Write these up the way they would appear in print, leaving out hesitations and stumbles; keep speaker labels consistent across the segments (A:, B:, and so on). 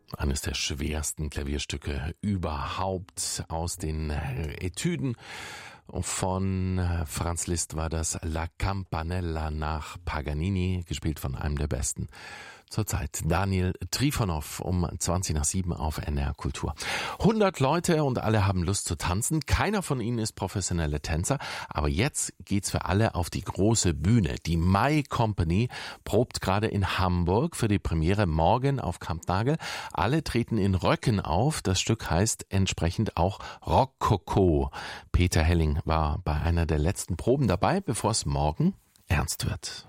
A: Eines der schwersten Klavierstücke überhaupt aus den Etüden von Franz Liszt war das La Campanella nach Paganini, gespielt von einem der besten zurzeit, Daniel Trifonov, um 6:20 auf NDR Kultur. 100 Leute und alle haben Lust zu tanzen. Keiner von ihnen ist professionelle Tänzer, aber jetzt geht's für alle auf die große Bühne. Die Mai Company probt gerade in Hamburg für die Premiere morgen auf Kampnagel. Alle treten in Röcken auf. Das Stück heißt entsprechend auch Rokoko. Peter Helling war bei einer der letzten Proben dabei, bevor es morgen ernst wird.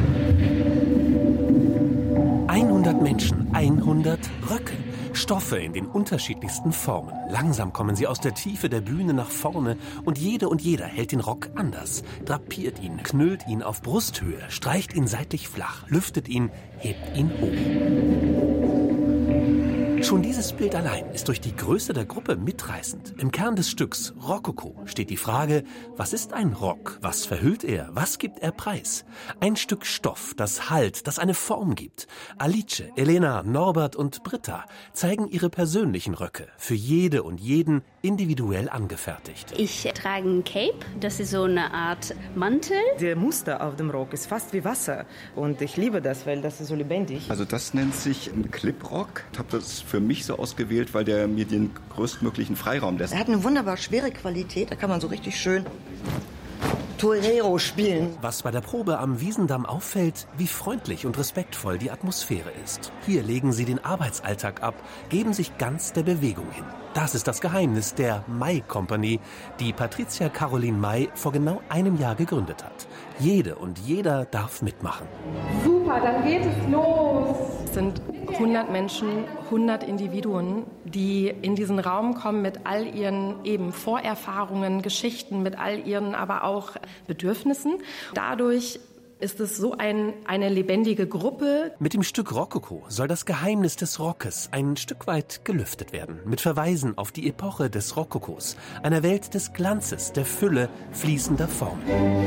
B: 100 Menschen, 100 Röcke. Stoffe in den unterschiedlichsten Formen. Langsam kommen sie aus der Tiefe der Bühne nach vorne und jeder hält den Rock anders. Drapiert ihn, knüllt ihn auf Brusthöhe, streicht ihn seitlich flach, lüftet ihn, hebt ihn hoch. Schon dieses Bild allein ist durch die Größe der Gruppe mitreißend. Im Kern des Stücks Rokoko steht die Frage, was ist ein Rock? Was verhüllt er? Was gibt er preis? Ein Stück Stoff, das Halt, das eine Form gibt. Alice, Elena, Norbert und Britta zeigen ihre persönlichen Röcke, für jede und jeden individuell angefertigt.
C: Ich trage ein Cape, das ist so eine Art Mantel.
D: Der Muster auf dem Rock ist fast wie Wasser und ich liebe das, weil das ist so lebendig.
E: Also das nennt sich ein Clip-Rock. Ich habe das für mich so ausgewählt, weil der mir den größtmöglichen Freiraum lässt.
F: Er hat eine wunderbar schwere Qualität, da kann man so richtig schön Torero spielen.
B: Was bei der Probe am Wiesendamm auffällt, wie freundlich und respektvoll die Atmosphäre ist. Hier legen sie den Arbeitsalltag ab, geben sich ganz der Bewegung hin. Das ist das Geheimnis der Mai Company, die Patricia Caroline May vor genau einem Jahr gegründet hat. Jede und jeder darf mitmachen.
G: Super, dann geht es los.
H: Es sind 100 Menschen, 100 Individuen, die in diesen Raum kommen mit all ihren eben Vorerfahrungen, Geschichten, mit all ihren aber auch Bedürfnissen. Dadurch ist es so eine lebendige Gruppe.
B: Mit dem Stück Rokoko soll das Geheimnis des Rockes ein Stück weit gelüftet werden. Mit Verweisen auf die Epoche des Rokokos, einer Welt des Glanzes, der Fülle, fließender Formen.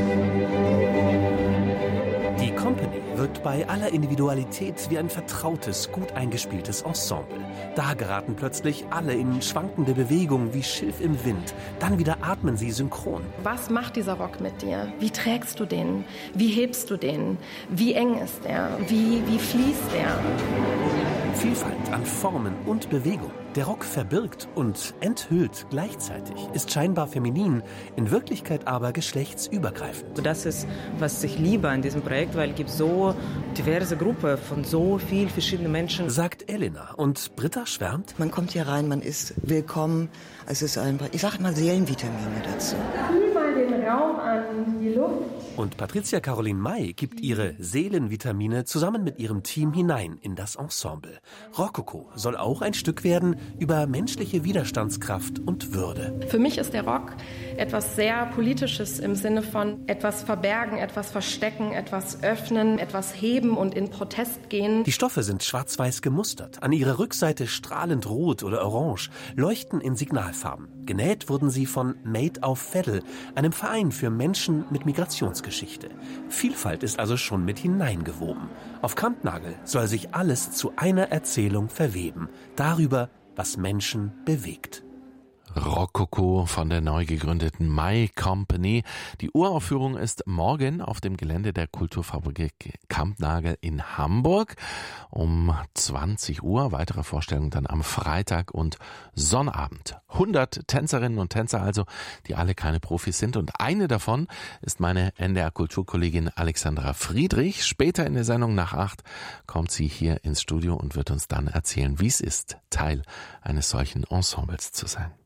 B: Die Company wird bei aller Individualität wie ein vertrautes, gut eingespieltes Ensemble. Da geraten plötzlich alle in schwankende Bewegung wie Schilf im Wind. Dann wieder atmen sie synchron.
H: Was macht dieser Rock mit dir? Wie trägst du den? Wie hebst du den? Wie eng ist er? Wie fließt er?
B: Vielfalt an Formen und Bewegung. Der Rock verbirgt und enthüllt gleichzeitig, ist scheinbar feminin, in Wirklichkeit aber geschlechtsübergreifend.
D: Das ist, was ich liebe an diesem Projekt, weil es gibt so diverse Gruppe von so vielen verschiedenen Menschen.
B: Sagt Elena und Britta schwärmt.
F: Man kommt hier rein, man ist willkommen. Es ist einfach, ich sage mal Seelenvitamine dazu.
G: Fühl mal den Raum an, die Luft.
B: Und Patricia Caroline May gibt ihre Seelenvitamine zusammen mit ihrem Team hinein in das Ensemble. Rokoko soll auch ein Stück werden über menschliche Widerstandskraft und Würde.
H: Für mich ist der Rock etwas sehr Politisches im Sinne von etwas verbergen, etwas verstecken, etwas öffnen, etwas heben und in Protest gehen.
B: Die Stoffe sind schwarz-weiß gemustert, an ihrer Rückseite strahlend rot oder orange, leuchten in Signalfarben. Genäht wurden sie von Made of Veddel, einem Verein für Menschen mit Migrationsgeschichte. Vielfalt ist also schon mit hineingewoben. Auf Kampnagel soll sich alles zu einer Erzählung verweben, darüber, was Menschen bewegt.
A: Rokoko von der neu gegründeten Mai Company. Die Uraufführung ist morgen auf dem Gelände der Kulturfabrik Kampnagel in Hamburg um 20 Uhr. Weitere Vorstellungen dann am Freitag und Sonnabend. 100 Tänzerinnen und Tänzer also, die alle keine Profis sind. Und eine davon ist meine NDR Kulturkollegin Alexandra Friedrich. Später in der Sendung nach 8 kommt sie hier ins Studio und wird uns dann erzählen, wie es ist, Teil eines solchen Ensembles zu sein.